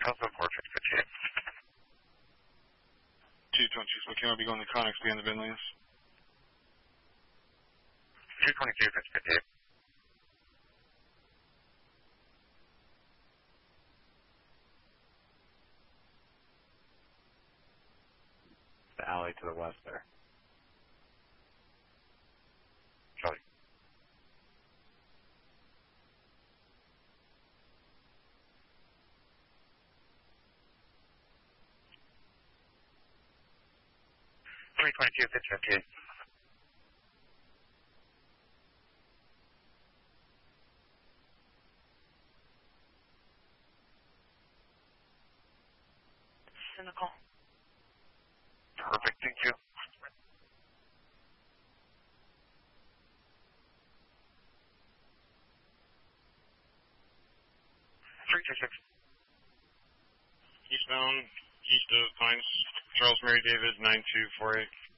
Alpha 4658. 222, so can I be going to Connex beyond the Benleys? 222, 58. The alley to the west there. Charlie. Three 22, 58. Cynical. Perfect, thank you. 326. Eastbound, east of Pines, Charles Mary David, 9248.